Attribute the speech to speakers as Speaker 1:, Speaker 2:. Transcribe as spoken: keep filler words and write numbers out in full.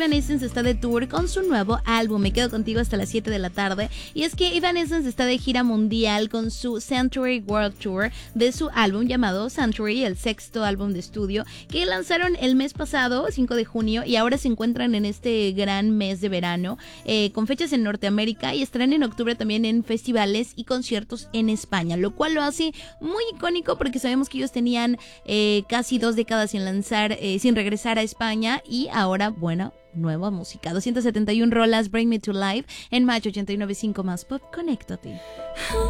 Speaker 1: Evanescence está de tour con su nuevo álbum. Me quedo contigo hasta las siete de la tarde. Y es que Evanescence está de gira mundial con su Sanctuary World Tour de su álbum llamado Sanctuary, el sexto álbum de estudio que lanzaron el mes pasado, cinco de junio, y ahora se encuentran en este gran mes de verano eh, con fechas en Norteamérica y estarán en octubre también en festivales y conciertos en España, lo cual lo hace muy icónico porque sabemos que ellos tenían eh, casi dos décadas sin lanzar, eh, sin regresar a España, y ahora, bueno, nueva música. doscientas setenta y una rolas, Bring Me to Life en Match ochenta y nueve punto cinco más Pop. Conéctate.